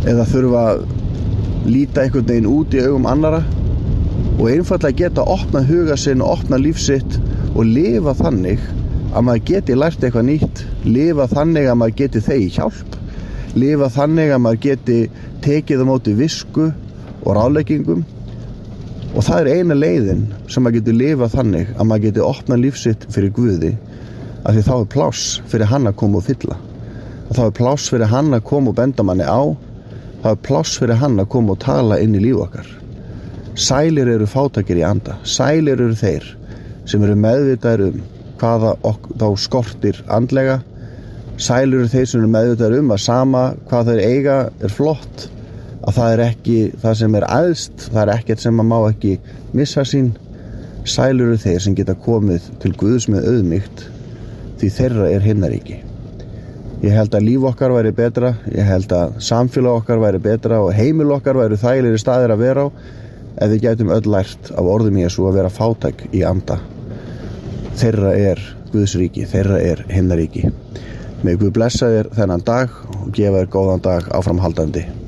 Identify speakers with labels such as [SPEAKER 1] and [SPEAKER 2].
[SPEAKER 1] eða þurfa að líta einhvern veginn út í augum annara og einfaldlega geta opnað huga sinn og opnað líf sitt og lifa þannig að maður geti lært eitthvað nýtt, lifa þannig að maður geti þegið hjálp, lifa þannig að maður geti tekið á móti visku og ráðleggingum. Og það er eina leiðin sem maður getur lifað þannig að maður geti opnað líf sitt fyrir Guði, af því þá er pláss fyrir hann að koma og fylla. Og þá er pláss fyrir hann að koma og benda manni á, þá er pláss fyrir hann að koma og tala inn í líf okkar. Sælir eru fátækir í anda, sælir eru þeir sem eru meðvitaðir hvaða þá skortir andlega, sælir eru þeir sem eru meðvitaðir að sama hvað þeir eiga er flott, að það er ekki það sem er æðst, það er ekkert sem maður má ekki missa sín. Sælir eru þeir sem geta komið til Guðs með auðmýkt, því þeirra er himnaríki. Ég held að líf okkar væri betra, ég held að samfélag okkar væri betra og heimil okkar væri þægilegri staðir að vera á ef við gætum öll lært af orðum Jesú að vera fátæk í anda. Þeirra er Guðs ríki, þeirra er himnaríki. Megi Guð blessa þér þennan dag og gefa þér góðan dag áframhaldandi.